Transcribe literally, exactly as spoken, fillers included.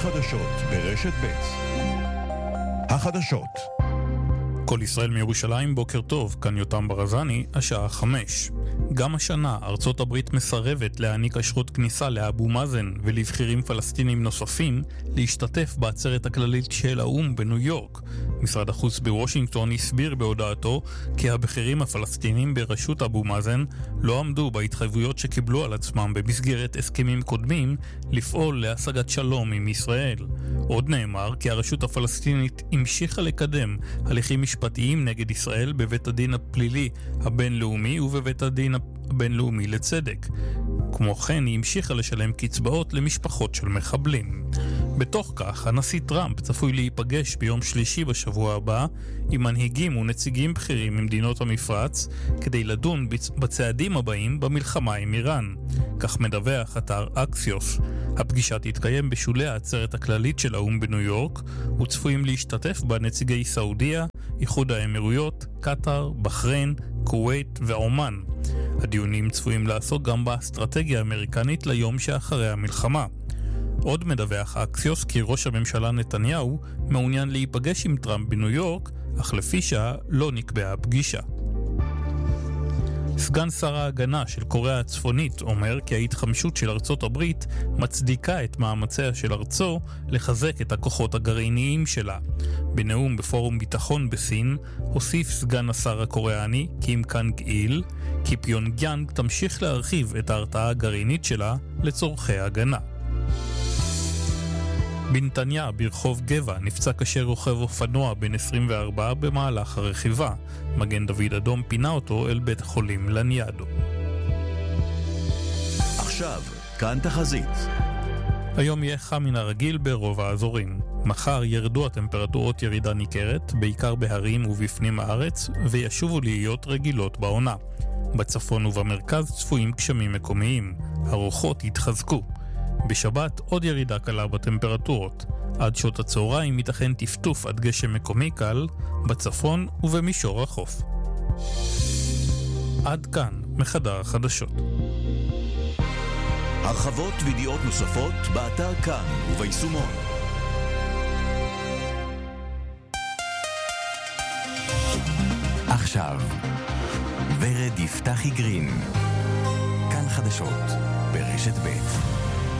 חדשות ברשת ב'. החדשות. כל ישראל מירושלים, בוקר טוב, כאן יותם ברזני, השעה חמש. גם השנה ארצות הברית מסרבת להעניק אשרות כניסה לאבו מאזן ולבחירים פלסטינים נוספים להשתתף בעצרת הכללית של האו"ם בניו יורק. משרד החוץ בוושינגטון הסביר בהודעתו כי הבחירים הפלסטינים בראשות אבו מאזן לא עמדו בהתחייבויות שקיבלו על עצמם במסגרת הסכמים קודמים לפעול להשגת שלום עם ישראל. עוד נאמר כי הרשות הפלסטינית המשיכה לקדם הליכים משפטיים נגד ישראל בבית הדין הפלילי הבינלאומי ובבית הדין הבינלאומי לצדק. כמו כן היא המשיכה לשלם קצבאות למשפחות של מחבלים. בתוך כך, הנשיא טראמפ צפוי להיפגש ביום שלישי בשבוע הבא עם מנהיגים ונציגים בכירים ממדינות המפרץ כדי לדון בצעדים הבאים במלחמה עם איראן. כך מדווח אתר אקסיוס. הפגישה תתקיים בשולי העצרת הכללית של האו"ם בניו יורק, וצפויים להשתתף בה נציגי סעודיה, איחוד האמירויות, קטר, בחריין, כווית ועומן. הדיונים צפויים לעסוק גם באסטרטגיה האמריקנית ליום שאחרי המלחמה. עוד מדווח אקסיוס כי ראש הממשלה נתניהו מעוניין להיפגש עם טראמפ בניו יורק, אך לפי שעה לא נקבעה פגישה. סגן שר ההגנה של קוריאה הצפונית אומר כי ההתחמשות של ארצות הברית מצדיקה את מאמציה של ארצו לחזק את הכוחות הגרעיניים שלה. בנאום בפורום ביטחון בסין הוסיף סגן השר הקוריאני קים קאנג איל כי פיונגיאנג תמשיך להרחיב את ההרתעה הגרעינית שלה לצורכי הגנה. בנתניה ברחוב גבע נפצע קשה רוכב אופנוע בן עשרים וארבע במהלך הרכיבה. מגן דוד אדום פינה אותו אל בית החולים לניאדו. עכשיו, כאן תחזית. היום יהיה חם מן הרגיל ברוב האזורים. מחר ירדו הטמפרטורות ירידה ניכרת, בעיקר בהרים ובפנים הארץ, וישובו להיות רגילות בעונה. בצפון ובמרכז צפויים גשמים מקומיים. הרוחות יתחזקו. בשבת עוד ירידה קלה בטמפרטורות. עד שעות הצהריים ייתכן טפטוף עד גשם מקומי קל בצפון ובמישור החוף. עד כאן מחדר החדשות. הרחבות וידיעות נוספות באתר כאן וביישומון. עכשיו ורד יפתחי גרין, כאן חדשות ברשת ב'.